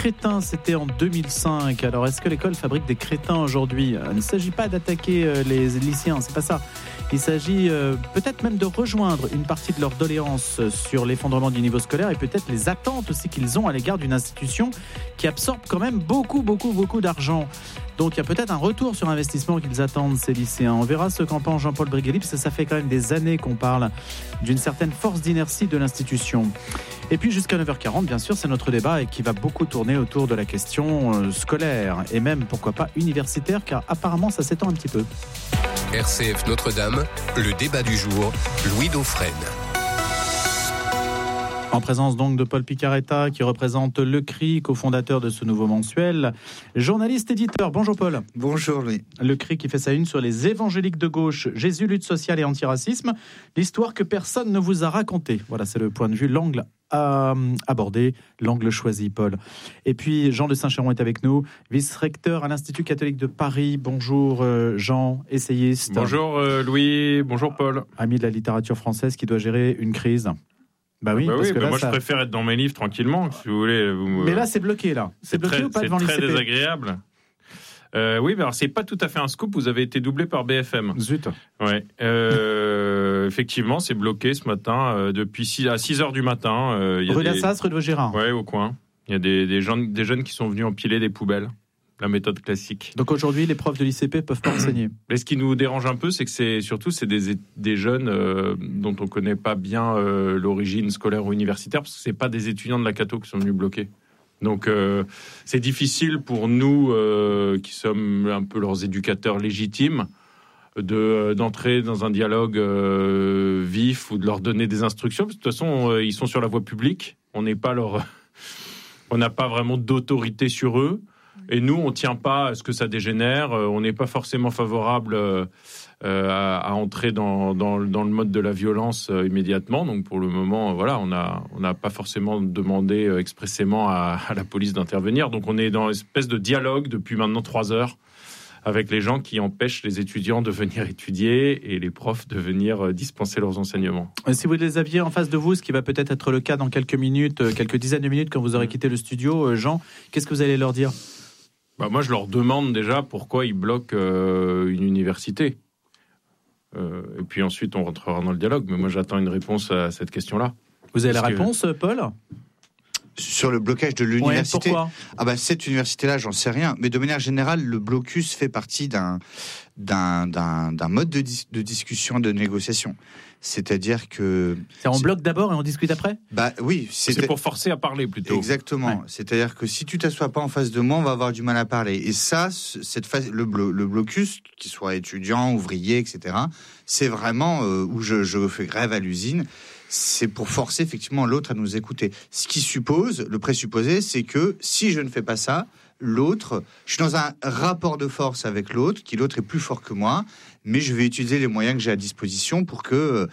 crétins, c'était en 2005. Alors, est-ce que l'école fabrique des crétins aujourd'hui ? Il ne s'agit pas d'attaquer les lycéens, c'est pas ça. Il s'agit peut-être même de rejoindre une partie de leurs doléances sur l'effondrement du niveau scolaire et peut-être les attentes aussi qu'ils ont à l'égard d'une institution qui absorbe quand même beaucoup d'argent. Donc il y a peut-être un retour sur investissement qu'ils attendent, ces lycéens. On verra ce qu'en pense Jean-Paul Briguely, parce que ça fait quand même des années qu'on parle d'une certaine force d'inertie de l'institution. Et puis jusqu'à 9h40, bien sûr, c'est notre débat et qui va beaucoup tourner autour de la question scolaire et même, pourquoi pas, universitaire, car apparemment ça s'étend un petit peu. RCF Notre-Dame, le débat du jour, Louis Dauphren. En présence donc de Paul Picaretta, qui représente le CRI, cofondateur de ce nouveau mensuel. Journaliste éditeur, bonjour Paul. Bonjour Louis. Le CRI qui fait sa une sur les évangéliques de gauche, Jésus, lutte sociale et antiracisme, l'histoire que personne ne vous a racontée. Voilà, c'est le point de vue, l'angle à aborder, l'angle choisi, Paul. Et puis Jean de Saint-Chéron est avec nous, vice-recteur à l'Institut catholique de Paris. Bonjour Jean, essayiste. Bonjour Louis, bonjour Paul. Ami de la littérature française qui doit gérer une crise. Bah oui, parce que là, moi je préfère être dans mes livres tranquillement, si vous voulez. Mais là, c'est bloqué, là. C'est bloqué très, ou pas devant l'ICP ? C'est très désagréable. Oui, mais alors c'est pas tout à fait un scoop, vous avez été doublé par BFM. Zut. Ouais. Effectivement, c'est bloqué ce matin, depuis 6h du matin. Rue d'Assas, rue de Vaugirard. Ouais, au coin. Il y a des jeunes qui sont venus empiler des poubelles. La méthode classique. Donc aujourd'hui, les profs de l'ICP peuvent pas enseigner. Mais ce qui nous dérange un peu, c'est que c'est des jeunes dont on connaît pas bien l'origine scolaire ou universitaire, parce que c'est pas des étudiants de la Cato qui sont venus bloquer. Donc c'est difficile pour nous, qui sommes un peu leurs éducateurs légitimes, d'entrer dans un dialogue vif ou de leur donner des instructions. Parce que de toute façon, ils sont sur la voie publique. On n'a pas vraiment d'autorité sur eux. Et nous, on ne tient pas à ce que ça dégénère. On n'est pas forcément favorable à entrer dans le mode de la violence immédiatement. Donc, pour le moment, voilà, on n'a pas forcément demandé expressément à la police d'intervenir. Donc, on est dans une espèce de dialogue depuis maintenant 3 heures avec les gens qui empêchent les étudiants de venir étudier et les profs de venir dispenser leurs enseignements. Si vous les aviez en face de vous, ce qui va peut-être être le cas dans quelques minutes, quelques dizaines de minutes quand vous aurez quitté le studio, Jean, qu'est-ce que vous allez leur dire ? Moi, je leur demande déjà pourquoi ils bloquent une université. Et puis ensuite, on rentrera dans le dialogue. Mais moi, j'attends une réponse à cette question-là. Vous avez la réponse, Paul ? Sur le blocage de l'université. Ouais, pourquoi ? Cette université-là, j'en sais rien. Mais de manière générale, le blocus fait partie d'un mode de discussion, de négociation. C'est-à-dire que... On bloque d'abord et on discute après ? Oui. C'est pour forcer à parler plutôt. Exactement. Ouais. C'est-à-dire que si tu t'assois pas en face de moi, on va avoir du mal à parler. Et ça, le blocus, qu'il soit étudiant, ouvrier, etc., c'est vraiment où je fais grève à l'usine. C'est pour forcer effectivement l'autre à nous écouter. Ce qui suppose, le présupposé, c'est que si je ne fais pas ça, l'autre, je suis dans un rapport de force avec l'autre, l'autre est plus fort que moi, mais je vais utiliser les moyens que j'ai à disposition pour que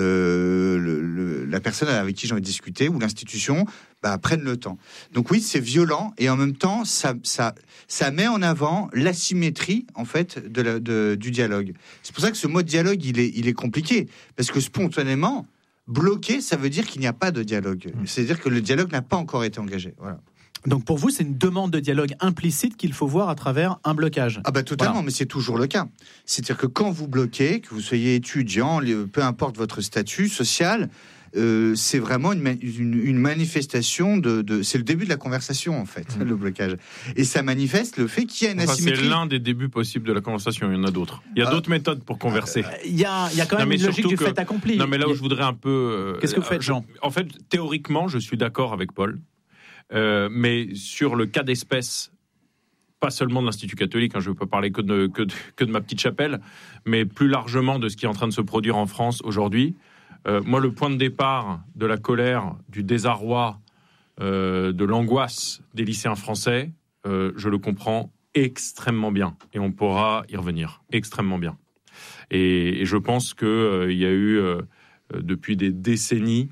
la personne avec qui j'ai envie de discuter ou l'institution prenne le temps. Donc oui, c'est violent et en même temps, ça met en avant l'asymétrie en fait du dialogue. C'est pour ça que ce mot dialogue, il est compliqué parce que spontanément, bloquer, ça veut dire qu'il n'y a pas de dialogue. C'est-à-dire que le dialogue n'a pas encore été engagé. Voilà. Donc pour vous, c'est une demande de dialogue implicite qu'il faut voir à travers un blocage. Totalement, voilà. Mais c'est toujours le cas. C'est-à-dire que quand vous bloquez, que vous soyez étudiant, peu importe votre statut social, c'est vraiment une manifestation c'est le début de la conversation en fait, le blocage. Et ça manifeste le fait qu'il y a une asymétrie. C'est l'un des débuts possibles de la conversation, il y en a d'autres. Il y a d'autres méthodes pour converser. Il y a quand même une logique du fait accompli. Non mais là où je voudrais un peu... Qu'est-ce que vous faites, Jean ? En fait, théoriquement, je suis d'accord avec Paul. Mais sur le cas d'espèce, pas seulement de l'Institut catholique, je ne veux pas parler que de ma petite chapelle, mais plus largement de ce qui est en train de se produire en France aujourd'hui. Moi, le point de départ de la colère, du désarroi, de l'angoisse des lycéens français, je le comprends extrêmement bien. Et on pourra y revenir extrêmement bien. Et je pense qu'il y a eu, depuis des décennies,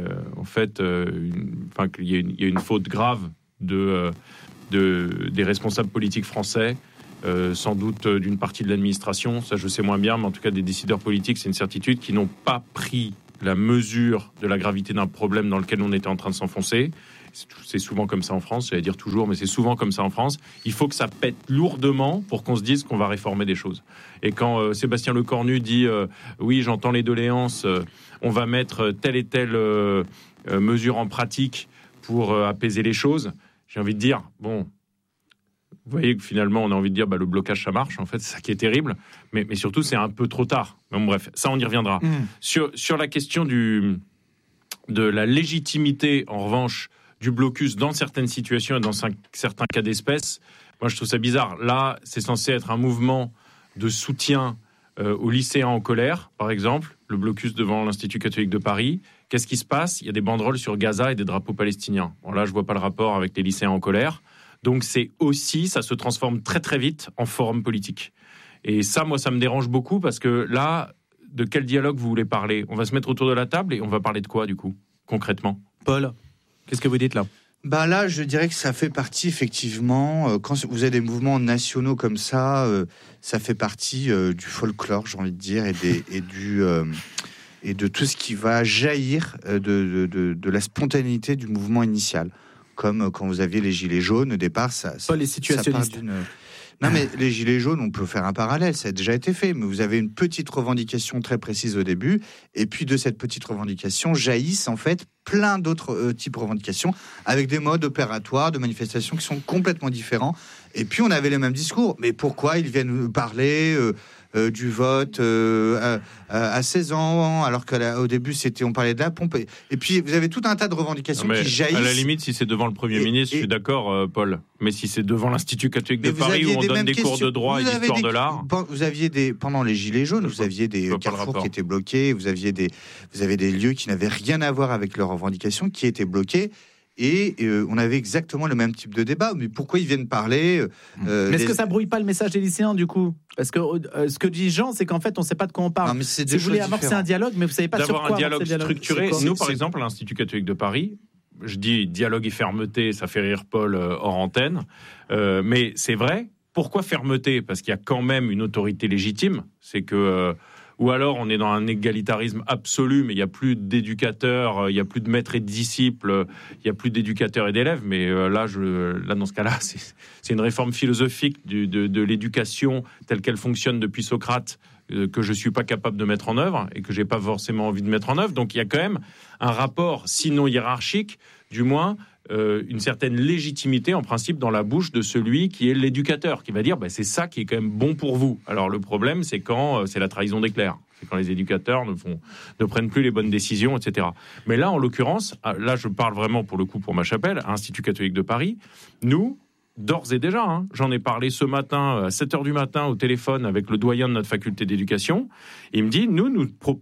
qu'il y a une faute grave des responsables politiques français, sans doute d'une partie de l'administration, ça je sais moins bien, mais en tout cas des décideurs politiques, c'est une certitude, qui n'ont pas pris la mesure de la gravité d'un problème dans lequel on était en train de s'enfoncer c'est souvent comme ça en France, j'allais dire toujours, mais c'est souvent comme ça en France. Il faut que ça pète lourdement pour qu'on se dise qu'on va réformer des choses. Et quand Sébastien Lecornu dit oui, j'entends les doléances, on va mettre telle et telle mesure en pratique pour apaiser les choses, j'ai envie de dire, bon, vous voyez que finalement, on a envie de dire, le blocage, ça marche. En fait, c'est ça qui est terrible. Mais surtout, c'est un peu trop tard. Bon, bref, ça, on y reviendra. Sur la question de la légitimité, en revanche, du blocus dans certaines situations et dans certains cas d'espèce, moi, je trouve ça bizarre. Là, c'est censé être un mouvement de soutien aux lycéens en colère, par exemple, le blocus devant l'Institut catholique de Paris. Qu'est-ce qui se passe ? Il y a des banderoles sur Gaza et des drapeaux palestiniens. Bon, là, je vois pas le rapport avec les lycéens en colère. Donc c'est aussi, ça se transforme très très vite en forum politique. Et ça, moi, ça me dérange beaucoup parce que là, de quel dialogue vous voulez parler ? On va se mettre autour de la table et on va parler de quoi, du coup, concrètement ? Paul, qu'est-ce que vous dites là ? Là, je dirais que ça fait partie, effectivement, quand vous avez des mouvements nationaux comme ça fait partie du folklore, j'ai envie de dire, et de tout ce qui va jaillir de la spontanéité du mouvement initial. Comme quand vous aviez les gilets jaunes, au départ, pas les situationnistes. Non, mais les gilets jaunes, on peut faire un parallèle, ça a déjà été fait, mais vous avez une petite revendication très précise au début, et puis de cette petite revendication jaillissent en fait plein d'autres types de revendications, avec des modes opératoires de manifestation qui sont complètement différents. Et puis on avait les mêmes discours, mais pourquoi ils viennent parler du vote à 16 ans, alors qu'au début on parlait de la pompe. Et puis vous avez tout un tas de revendications qui jaillissent. À la limite, si c'est devant le Premier ministre, je suis d'accord, Paul. Mais si c'est devant l'Institut catholique de Paris où on donne des cours de droit et d'histoire de l'art, vous aviez pendant les gilets jaunes, vous aviez des carrefours qui étaient bloqués, vous avez des lieux qui n'avaient rien à voir avec leurs revendications qui étaient bloqués. Et on avait exactement le même type de débat. Mais pourquoi ils viennent parler Mais est-ce que ça brouille pas le message des lycéens, du coup ? Parce que ce que dit Jean, c'est qu'en fait, on ne sait pas de quoi on parle. Non, si vous voulez amorcer un dialogue, mais vous ne savez pas sur quoi amorcer un dialogue structuré. Nous, par c'est... exemple, à l'Institut catholique de Paris, je dis dialogue et fermeté, ça fait rire Paul hors antenne. Mais c'est vrai. Pourquoi fermeté ? Parce qu'il y a quand même une autorité légitime. C'est que... ou alors on est dans un égalitarisme absolu, mais il n'y a plus d'éducateurs, il n'y a plus de maîtres et de disciples, il n'y a plus d'éducateurs et d'élèves. Mais là, dans ce cas-là, c'est une réforme philosophique de l'éducation telle qu'elle fonctionne depuis Socrate, que je ne suis pas capable de mettre en œuvre et que je n'ai pas forcément envie de mettre en œuvre. Donc il y a quand même un rapport, sinon hiérarchique, du moins une certaine légitimité en principe dans la bouche de celui qui est l'éducateur, qui va dire c'est ça qui est quand même bon pour vous. Alors le problème, c'est quand c'est la trahison des clercs, c'est quand les éducateurs ne prennent plus les bonnes décisions, etc. Mais là, en l'occurrence, là je parle vraiment pour le coup pour ma chapelle, à Institut catholique de Paris, nous, d'ores et déjà, j'en ai parlé ce matin à 7h du matin au téléphone avec le doyen de notre faculté d'éducation, il me dit, nous proposons